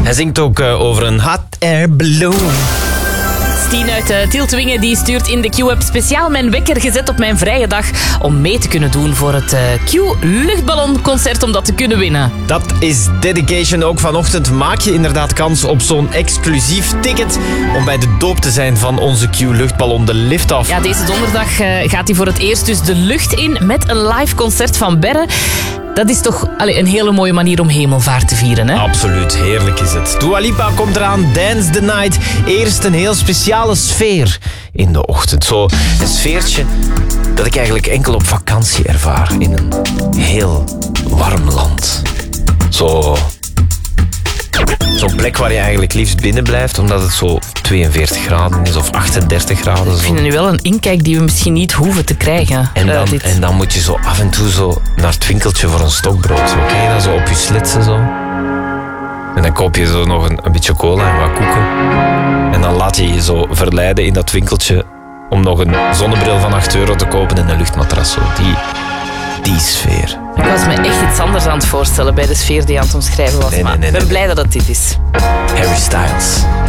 Hij zingt ook over een hot air balloon. Stien uit Tieltwingen die stuurt in de Q-app speciaal mijn wekker gezet op mijn vrije dag om mee te kunnen doen voor het Q-luchtballonconcert om dat te kunnen winnen. Dat is dedication. Ook vanochtend maak je inderdaad kans op zo'n exclusief ticket om bij de doop te zijn van onze Q-luchtballon, de Lift-Off. Ja, deze donderdag gaat hij voor het eerst dus de lucht in met een live concert van Berre. Dat is toch een hele mooie manier om hemelvaart te vieren, hè? Absoluut, heerlijk is het. Dua Lipa komt eraan, Dance the Night. Eerst een heel speciale sfeer in de ochtend. Zo een sfeertje dat ik eigenlijk enkel op vakantie ervaar in een heel warm land. Zo'n plek waar je eigenlijk liefst binnen blijft, omdat het zo 42 graden is of 38 graden. Ik vind het nu wel een inkijk die we misschien niet hoeven te krijgen. En dan moet je zo af en toe zo naar het winkeltje voor een stokbrood. Zo, ken je dat? Zo op je slitsen zo. En dan koop je zo nog een beetje cola en wat koeken. En dan laat je je zo verleiden in dat winkeltje om nog een zonnebril van €8 te kopen en een luchtmatras. Zo. Die sfeer. Ik was me echt iets anders aan het voorstellen bij de sfeer die je aan het omschrijven was. Nee. Ik ben blij dat het dit is. Harry Styles.